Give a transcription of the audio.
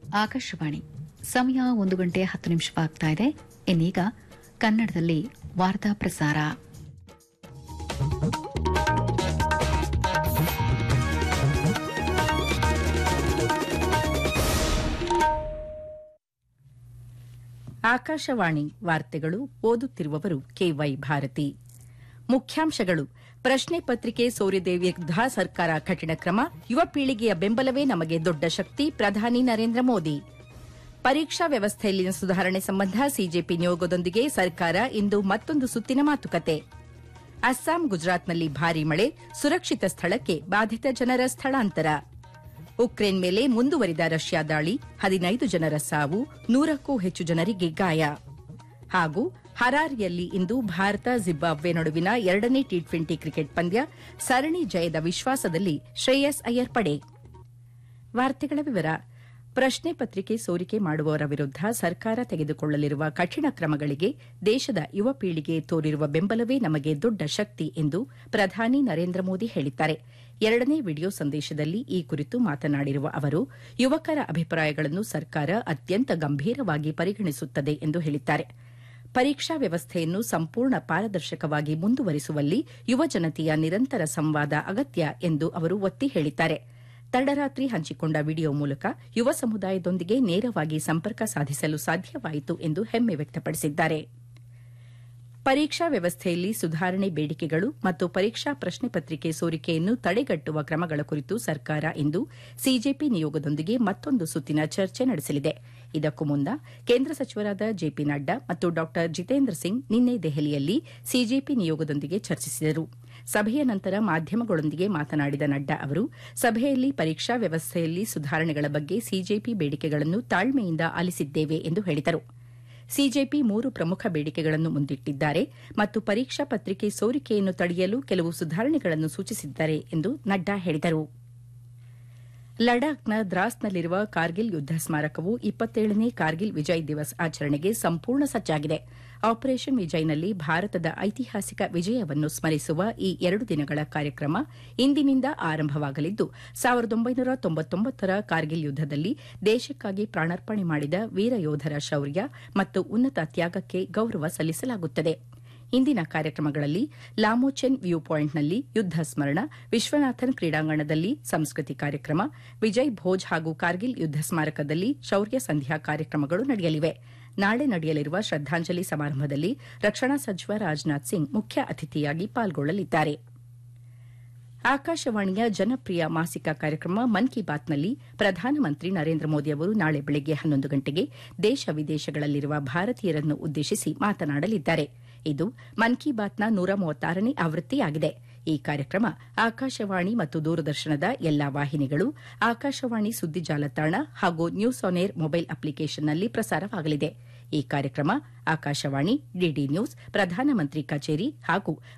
ಆಕಾಶವಾಣಿ ಸಮಯ 1:10 ಆಗ್ತಾ ಇದೆ. ಇನ್ನೀಗ ಕನ್ನಡದಲ್ಲಿ ವಾರ್ತಾ ಪ್ರಸಾರ. ಆಕಾಶವಾಣಿ ವಾರ್ತೆಗಳು ಓದುತ್ತಿರುವವರು ಕೆವೈ ಭಾರತಿ. ಮುಖ್ಯಾಂಶಗಳು: ಪ್ರಶ್ನೆ ಪತ್ರಿಕೆ ಸೋರಿದೆ ವಿರುದ್ಧ ಸರ್ಕಾರ ಕಠಿಣ ಕ್ರಮ, ಯುವ ಪೀಳಿಗೆಯ ಬೆಂಬಲವೇ ನಮಗೆ ದೊಡ್ಡ ಶಕ್ತಿ, ಪ್ರಧಾನಿ ನರೇಂದ್ರ ಮೋದಿ. ಪರೀಕ್ಷಾ ವ್ಯವಸ್ಥೆಯಲ್ಲಿನ ಸುಧಾರಣೆ ಸಂಬಂಧ ಸಿಜೆಪಿ ನಿಯೋಗದೊಂದಿಗೆ ಸರ್ಕಾರ ಇಂದು ಮತ್ತೊಂದು ಸುತ್ತಿನ ಮಾತುಕತೆ. ಅಸ್ಸಾಂ, ಗುಜರಾತ್ನಲ್ಲಿ ಭಾರೀ ಮಳೆ, ಸುರಕ್ಷಿತ ಸ್ಥಳಕ್ಕೆ ಬಾಧಿತ ಜನರ ಸ್ಥಳಾಂತರ. ಉಕ್ರೇನ್ ಮೇಲೆ ಮುಂದುವರಿದ ರಷ್ಯಾ ದಾಳಿ, 15 ಜನರ ಸಾವು, 100ಕ್ಕೂ ಹೆಚ್ಚು ಜನರಿಗೆ ಗಾಯ. ಹಾಗೂ ಹರಾರಿಯಲ್ಲಿ ಇಂದು ಭಾರತ ಜಿಂಬಾಬ್ವೆ ನಡುವಿನ 2ನೇ ಟಿ20 ಕ್ರಿಕೆಟ್ ಪಂದ್ಯ, ಸರಣಿ ಜಯದ ವಿಶ್ವಾಸದಲ್ಲಿ ಶ್ರೇಯಸ್ ಅಯ್ಯರ್ ಪಡೆ. ವಾರ್ತೆಗಳ ವಿವರ. ಪ್ರಶ್ನೆ ಪತ್ರಿಕೆ ಸೋರಿಕೆ ಮಾಡುವವರ ವಿರುದ್ಧ ಸರ್ಕಾರ ತೆಗೆದುಕೊಳ್ಳಲಿರುವ ಕಠಿಣ ಕ್ರಮಗಳಿಗೆ ದೇಶದ ಯುವ ಪೀಳಿಗೆ ತೋರಿರುವ ಬೆಂಬಲವೇ ನಮಗೆ ದೊಡ್ಡ ಶಕ್ತಿ ಎಂದು ಪ್ರಧಾನಿ ನರೇಂದ್ರ ಮೋದಿ ಹೇಳಿದ್ದಾರೆ. 2ನೇ ವಿಡಿಯೋ ಸಂದೇಶದಲ್ಲಿ ಈ ಕುರಿತು ಮಾತನಾಡಿರುವ ಅವರು, ಯುವಕರ ಅಭಿಪ್ರಾಯಗಳನ್ನು ಸರ್ಕಾರ ಅತ್ಯಂತ ಗಂಭೀರವಾಗಿ ಪರಿಗಣಿಸುತ್ತದೆ ಎಂದು ಹೇಳಿದ್ದಾರೆ. ಪರೀಕ್ಷಾ ವ್ಯವಸ್ಥೆಯನ್ನು ಸಂಪೂರ್ಣ ಪಾರದರ್ಶಕವಾಗಿ ಮುಂದುವರಿಸುವಲ್ಲಿ ಯುವ ಜನತೆಯ ನಿರಂತರ ಸಂವಾದ ಅಗತ್ಯ ಎಂದು ಅವರು ಒತ್ತಿ ಹೇಳಿದ್ದಾರೆ. ತಡರಾತ್ರಿ ಹಂಚಿಕೊಂಡ ವಿಡಿಯೋ ಮೂಲಕ ಯುವ ಸಮುದಾಯದೊಂದಿಗೆ ನೇರವಾಗಿ ಸಂಪರ್ಕ ಸಾಧಿಸಲು ಸಾಧ್ಯವಾಯಿತು ಎಂದು ಹೆಮ್ಮೆ ವ್ಯಕ್ತಪಡಿಸಿದ್ದಾರೆ. ಪರೀಕ್ಷಾ ವ್ಯವಸ್ಥೆಯಲ್ಲಿ ಸುಧಾರಣೆ ಬೇಡಿಕೆಗಳು ಮತ್ತು ಪರೀಕ್ಷಾ ಪ್ರಶ್ನೆ ಪತ್ರಿಕೆ ಸೋರಿಕೆಯನ್ನು ತಡೆಗಟ್ಟುವ ಕ್ರಮಗಳ ಕುರಿತು ಸರ್ಕಾರ ಇಂದು ಸಿಜೆಪಿ ನಿಯೋಗದೊಂದಿಗೆ ಮತ್ತೊಂದು ಸುತ್ತಿನ ಚರ್ಚೆ ನಡೆಸಲಿದೆ. ಇದಕ್ಕೂ ಮುನ್ನ ಕೇಂದ್ರ ಸಚಿವರಾದ ಜೆಪಿ ನಡ್ಡಾ ಮತ್ತು ಡಾ ಜಿತೇಂದ್ರ ಸಿಂಗ್ ನಿನ್ನೆ ದೆಹಲಿಯಲ್ಲಿ ಸಿಜೆಪಿ ನಿಯೋಗದೊಂದಿಗೆ ಚರ್ಚಿಸಿದರು. ಸಭೆಯ ನಂತರ ಮಾಧ್ಯಮಗಳೊಂದಿಗೆ ಮಾತನಾಡಿದ ನಡ್ಡಾ ಅವರು, ಸಭೆಯಲ್ಲಿ ಪರೀಕ್ಷಾ ವ್ಯವಸ್ಥೆಯಲ್ಲಿ ಸುಧಾರಣೆಗಳ ಬಗ್ಗೆ ಸಿಜೆಪಿ ಬೇಡಿಕೆಗಳನ್ನು ತಾಳ್ಮೆಯಿಂದ ಆಲಿಸಿದ್ದೇವೆ ಎಂದು ಹೇಳಿದರು. ಸಿಜೆಪಿ 3 ಪ್ರಮುಖ ಬೇಡಿಕೆಗಳನ್ನು ಮುಂದಿಟ್ಟಿದ್ದಾರೆ ಮತ್ತು ಪರೀಕ್ಷಾ ಪತ್ರಿಕೆ ಸೋರಿಕೆಯನ್ನು ತಡೆಯಲು ಕೆಲವು ಸುಧಾರಣೆಗಳನ್ನು ಸೂಚಿಸಿದ್ದಾರೆ ಎಂದು ನಡ್ಡಾ ಹೇಳಿದರು. ಲಡಾಖ್ನ ದ್ರಾಸ್ನಲ್ಲಿರುವ ಕಾರ್ಗಿಲ್ ಯುದ್ದ ಸ್ಮಾರಕವು 27ನೇ ಕಾರ್ಗಿಲ್ ವಿಜಯ್ ದಿವಸ್ ಆಚರಣೆಗೆ ಸಂಪೂರ್ಣ ಸಜ್ಜಾಗಿದೆ. ಆಪರೇಷನ್ ವಿಜಯ್ನಲ್ಲಿ ಭಾರತದ ಐತಿಹಾಸಿಕ ವಿಜಯವನ್ನು ಸ್ಮರಿಸುವ ಈ 2 ದಿನಗಳ ಕಾರ್ಯಕ್ರಮ ಇಂದಿನಿಂದ ಆರಂಭವಾಗಲಿದ್ದು, 1999ರ ಕಾರ್ಗಿಲ್ ಯುದ್ದದಲ್ಲಿ ದೇಶಕ್ಕಾಗಿ ಪ್ರಾಣಾರ್ಪಣೆ ಮಾಡಿದ ವೀರ ಯೋಧರ ಶೌರ್ಯ ಮತ್ತು ಉನ್ನತ ತ್ಯಾಗಕ್ಕೆ ಗೌರವ ಸಲ್ಲಿಸಲಾಗುತ್ತದೆ. ಇಂದಿನ ಕಾರ್ಯಕ್ರಮಗಳಲ್ಲಿ ಲಾಮೋಚೆನ್ ವ್ಯೂ ಪಾಯಿಂಟ್ನಲ್ಲಿ ಯುದ್ದ ಸ್ಮರಣ, ವಿಶ್ವನಾಥನ್ ಕ್ರೀಡಾಂಗಣದಲ್ಲಿ ಸಂಸ್ಕೃತಿ ಕಾರ್ಯಕ್ರಮ, ವಿಜಯ್ ಭೋಜ್ ಹಾಗೂ ಕಾರ್ಗಿಲ್ ಯುದ್ದ ಸ್ಮಾರಕದಲ್ಲಿ ಶೌರ್ಯ ಸಂಧ್ಯಾ ಕಾರ್ಯಕ್ರಮಗಳು ನಡೆಯಲಿವೆ. ನಾಳೆ ನಡೆಯಲಿರುವ ಶ್ರದ್ದಾಂಜಲಿ ಸಮಾರಂಭದಲ್ಲಿ ರಕ್ಷಣಾ ಸಚಿವ ರಾಜನಾಥ್ ಸಿಂಗ್ ಮುಖ್ಯ ಅತಿಥಿಯಾಗಿ ಪಾಲ್ಗೊಳ್ಳಲಿದ್ದಾರೆ. ಆಕಾಶವಾಣಿಯ ಜನಪ್ರಿಯ ಮಾಸಿಕ ಕಾರ್ಯಕ್ರಮ ಮನ್ ಕಿ ಬಾತ್ನಲ್ಲಿ ಪ್ರಧಾನಮಂತ್ರಿ ನರೇಂದ್ರ ಮೋದಿ ಅವರು ನಾಳೆ ಬೆಳಗ್ಗೆ 11 ಗಂಟೆಗೆ ದೇಶ ವಿದೇಶಗಳಲ್ಲಿರುವ ಭಾರತೀಯರನ್ನು ಉದ್ದೇಶಿಸಿ ಮಾತನಾಡಲಿದ್ದಾರೆ. ಇದು ಮನ್ ಕಿ ಬಾತ್ನ 136ನೇ ಆವೃತ್ತಿಯಾಗಿದೆ. ಈ ಕಾರ್ಯಕ್ರಮ ಆಕಾಶವಾಣಿ ಮತ್ತು ದೂರದರ್ಶನದ ಎಲ್ಲಾ ವಾಹಿನಿಗಳು, ಆಕಾಶವಾಣಿ ಸುದ್ದಿ ಜಾಲತಾಣ ಹಾಗೂ ನ್ಯೂಸ್ ಆನ್ ಏರ್ ಮೊಬೈಲ್ ಅಪ್ಲಿಕೇಷನ್ನಲ್ಲಿ ಪ್ರಸಾರವಾಗಲಿದೆ. ಈ ಕಾರ್ಯಕ್ರಮ ಆಕಾಶವಾಣಿ, ಡಿಡಿ ನ್ಯೂಸ್, ಪ್ರಧಾನಮಂತ್ರಿ ಕಚೇರಿ ಹಾಗೂ